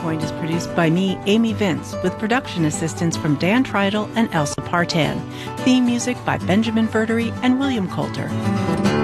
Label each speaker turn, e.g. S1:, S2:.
S1: Point is produced by me, Amy Vince, with production assistance from Dan Treidel and Elsa Partan. Theme music by Benjamin Verdery and William Coulter.